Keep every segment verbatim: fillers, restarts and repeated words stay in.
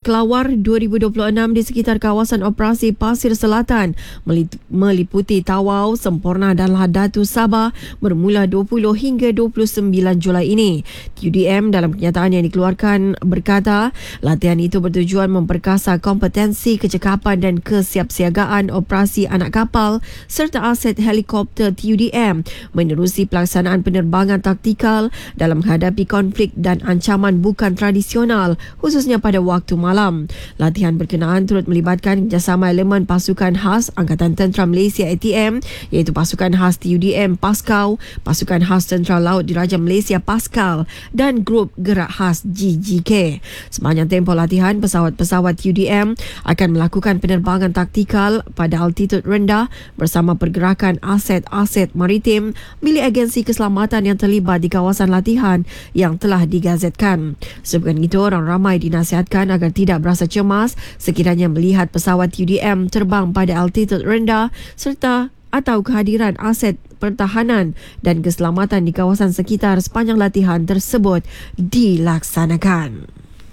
Kelawar dua ribu dua puluh enam di sekitar kawasan operasi Pasir Selatan meliputi Tawau, Semporna dan Lahad Datu, Sabah bermula dua puluh hingga dua puluh sembilan Julai ini. T U D M dalam kenyataan yang dikeluarkan berkata, latihan itu bertujuan memperkasa kompetensi, kecekapan dan kesiapsiagaan operasi anak kapal serta aset helikopter T U D M menerusi pelaksanaan penerbangan taktikal dalam menghadapi konflik dan ancaman bukan tradisional, khususnya pada waktu malam. Latihan berkenaan turut melibatkan kerjasama elemen pasukan khas Angkatan Tentera Malaysia A T M iaitu pasukan khas T U D M Paskau, pasukan khas Tentera Laut Diraja Malaysia Paskal dan grup gerak khas G G K. Sepanjang tempoh latihan, pesawat-pesawat T U D M akan melakukan penerbangan taktikal pada altitud rendah bersama pergerakan aset-aset maritim milik agensi keselamatan yang terlibat di kawasan latihan yang telah digazetkan. Sebab itu, orang ramai dinasihatkan agar tidak berasa cemas sekiranya melihat pesawat T U D M terbang pada altitud rendah serta atau kehadiran aset pertahanan dan keselamatan di kawasan sekitar sepanjang latihan tersebut dilaksanakan.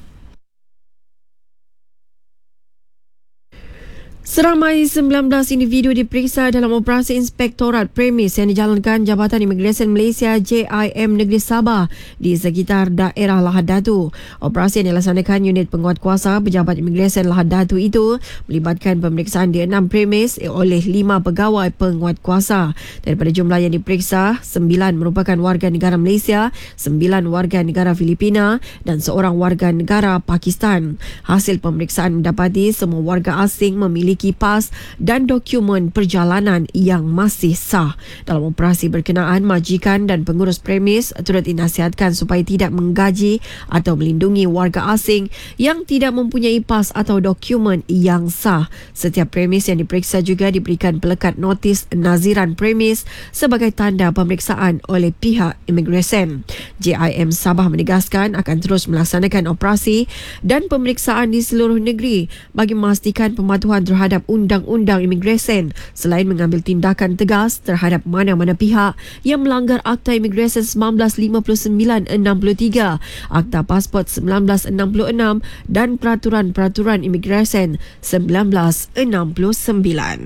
Seramai sembilan belas individu diperiksa dalam operasi Inspektorat Premis yang dijalankan Jabatan Imigresen Malaysia J I M Negeri Sabah di sekitar daerah Lahad Datu. Operasi yang dilaksanakan unit penguatkuasa Pejabat Imigresen Lahad Datu itu melibatkan pemeriksaan di enam premis oleh lima pegawai penguatkuasa. Daripada jumlah yang diperiksa, sembilan merupakan warga negara Malaysia, sembilan warga negara Filipina dan seorang warga negara Pakistan. Hasil pemeriksaan mendapati semua warga asing memiliki pas dan dokumen perjalanan yang masih sah. Dalam operasi berkenaan, majikan dan pengurus premis turut dinasihatkan supaya tidak menggaji atau melindungi warga asing yang tidak mempunyai pas atau dokumen yang sah. Setiap premis yang diperiksa juga diberikan pelekat notis naziran premis sebagai tanda pemeriksaan oleh pihak imigresen. J I M Sabah menegaskan akan terus melaksanakan operasi dan pemeriksaan di seluruh negeri bagi memastikan pematuhan terhadap terhadap undang-undang imigresen selain mengambil tindakan tegas terhadap mana-mana pihak yang melanggar Akta Imigresen seribu sembilan ratus lima puluh sembilan enam puluh tiga, Akta Pasport seribu sembilan ratus enam puluh enam dan Peraturan-Peraturan Imigresen seribu sembilan ratus enam puluh sembilan.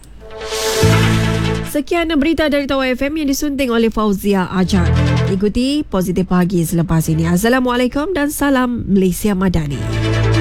Sekian berita dari Tawau F M yang disunting oleh Fauzia Ajar. Ikuti Positif Pagi selepas ini. Assalamualaikum dan salam Malaysia Madani.